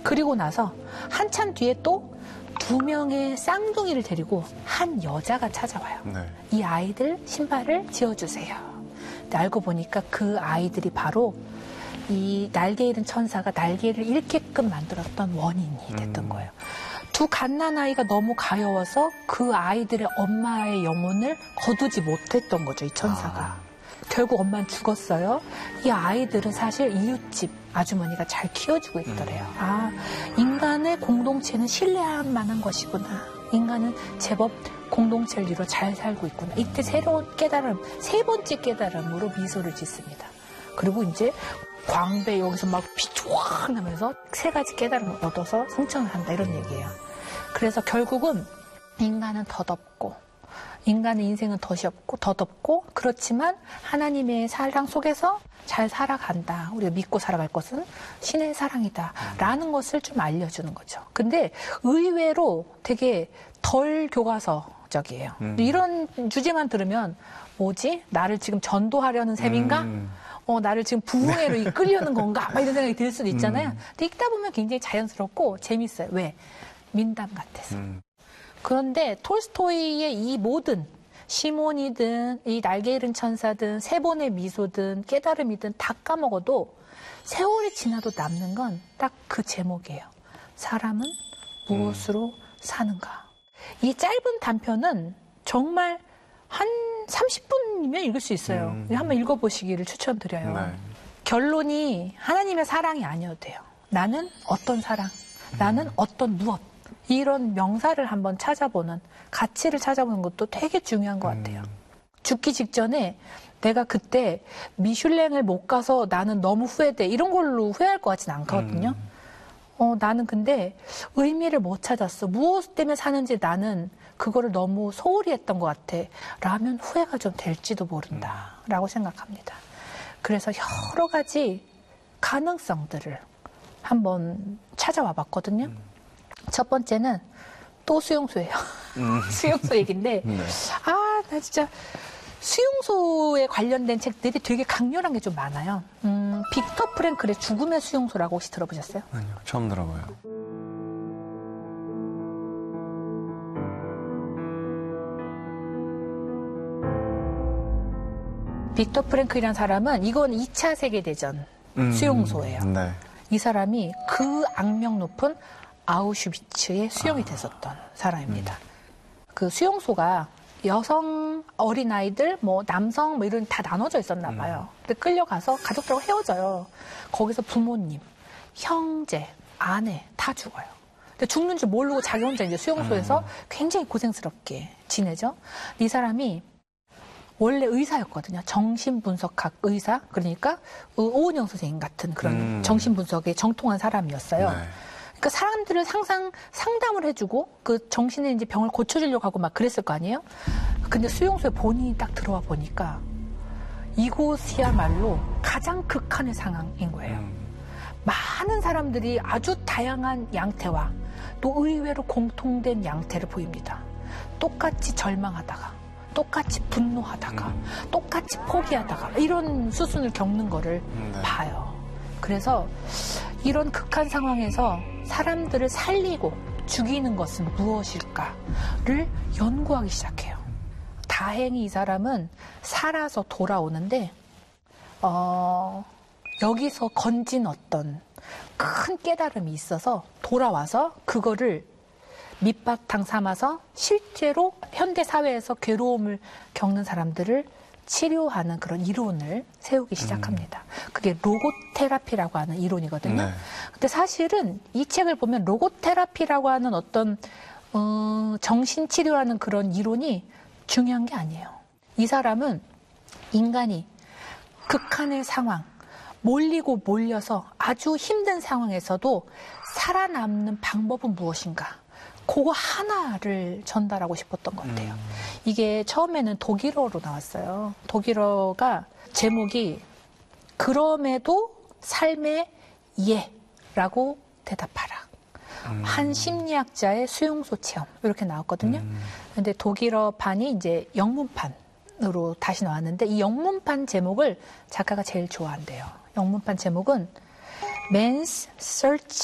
그리고 나서 한참 뒤에 또 2명의 쌍둥이를 데리고 한 여자가 찾아와요. 네. 이 아이들 신발을 지어주세요. 근데 알고 보니까 그 아이들이 바로 이 날개 잃은 천사가 날개를 잃게끔 만들었던 원인이 됐던 거예요. 두 갓난아이가 너무 가여워서 그 아이들의 엄마의 영혼을 거두지 못했던 거죠, 이 천사가. 결국 엄마는 죽었어요. 이 아이들은 사실 이웃집 아주머니가 잘 키워주고 있더래요. 인간의 공동체는 신뢰할 만한 것이구나. 인간은 제법 공동체를 이루어 잘 살고 있구나. 이때 새로운 깨달음, 3번째 깨달음으로 미소를 짓습니다. 그리고 이제 광배 여기서 막 피 쫙 나면서 3가지 깨달음을 얻어서 승천을 한다, 이런 얘기예요. 그래서 결국은 인간은 덧없고, 인간의 인생은 덧없고, 그렇지만 하나님의 사랑 속에서 잘 살아간다. 우리가 믿고 살아갈 것은 신의 사랑이다. 라는 것을 좀 알려주는 거죠. 근데 의외로 되게 덜 교과서적이에요. 이런 주제만 들으면 뭐지? 나를 지금 전도하려는 셈인가? 나를 지금 부흥회로 이끌려는 건가? 막 이런 생각이 들 수도 있잖아요. 근데 읽다 보면 굉장히 자연스럽고 재밌어요. 왜? 민담 같아서. 그런데 톨스토이의 이 모든 시몬이든 이 날개 잃은 천사든 3번의 미소든 깨달음이든 다 까먹어도 세월이 지나도 남는 건 딱 그 제목이에요. 사람은 무엇으로 사는가. 이 짧은 단편은 정말 한 30분이면 읽을 수 있어요. 한번 읽어보시기를 추천드려요. 네. 결론이 하나님의 사랑이 아니어도 돼요. 나는 어떤 사랑, 나는 어떤 무엇. 이런 명사를 한번 찾아보는, 가치를 찾아보는 것도 되게 중요한 것 같아요. 죽기 직전에 내가 그때 미슐랭을 못 가서 나는 너무 후회돼. 이런 걸로 후회할 것 같진 않거든요. 나는 근데 의미를 못 찾았어. 무엇 때문에 사는지 나는 그거를 너무 소홀히 했던 것 같아. 라면 후회가 좀 될지도 모른다. 라고 생각합니다. 그래서 여러 가지 가능성들을 한번 찾아와 봤거든요. 첫 번째는 또 수용소예요. 수용소 얘기인데, 네. 나 진짜 수용소에 관련된 책들이 되게 강렬한 게 좀 많아요. 빅터 프랭클의 죽음의 수용소라고 혹시 들어보셨어요? 아니요, 처음 들어봐요. 빅터 프랭클이라는 사람은 이건 2차 세계대전 수용소예요. 네. 이 사람이 그 악명 높은 아우슈비츠에 수용이 됐었던 사람입니다. 그 수용소가 여성, 어린아이들, 남성, 이런 다 나눠져 있었나 봐요. 근데 끌려가서 가족들하고 헤어져요. 거기서 부모님, 형제, 아내 다 죽어요. 근데 죽는 줄 모르고 자기 혼자 이제 수용소에서 굉장히 고생스럽게 지내죠. 이 사람이 원래 의사였거든요. 정신분석학 의사. 그러니까 오은영 선생님 같은 그런 정신분석에 정통한 사람이었어요. 네. 그러니까 사람들을 상담을 해주고 그 정신의 이제 병을 고쳐주려고 하고 막 그랬을 거 아니에요? 근데 수용소에 본인이 딱 들어와 보니까 이곳이야말로 가장 극한의 상황인 거예요. 많은 사람들이 아주 다양한 양태와 또 의외로 공통된 양태를 보입니다. 똑같이 절망하다가, 똑같이 분노하다가, 똑같이 포기하다가 이런 수순을 겪는 거를 봐요. 그래서 이런 극한 상황에서 사람들을 살리고 죽이는 것은 무엇일까를 연구하기 시작해요. 다행히 이 사람은 살아서 돌아오는데 여기서 건진 어떤 큰 깨달음이 있어서 돌아와서 그거를 밑바탕 삼아서 실제로 현대 사회에서 괴로움을 겪는 사람들을 치료하는 그런 이론을 세우기 시작합니다. 그게 로고테라피라고 하는 이론이거든요. 네. 근데 사실은 이 책을 보면 로고테라피라고 하는 어떤 정신치료하는 그런 이론이 중요한 게 아니에요. 이 사람은 인간이 극한의 상황, 몰리고 몰려서 아주 힘든 상황에서도 살아남는 방법은 무엇인가? 그거 하나를 전달하고 싶었던 것 같아요. 이게 처음에는 독일어로 나왔어요. 독일어가 제목이 그럼에도 삶의 예라고 대답하라. 한 심리학자의 수용소 체험 이렇게 나왔거든요. 근데 독일어판이 이제 영문판으로 다시 나왔는데 이 영문판 제목을 작가가 제일 좋아한대요. 영문판 제목은 Man's Search